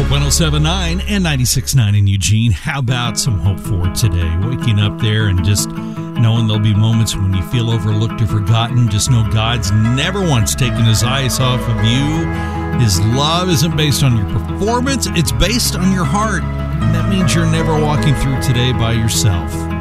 Hope 107.9 and 96.9 in Eugene. How about some hope for today? Waking up there and just knowing there'll be moments when you feel overlooked or forgotten. Just know God's never once taken his eyes off of you. His love isn't based on your performance. It's based on your heart. And that means you're never walking through today by yourself.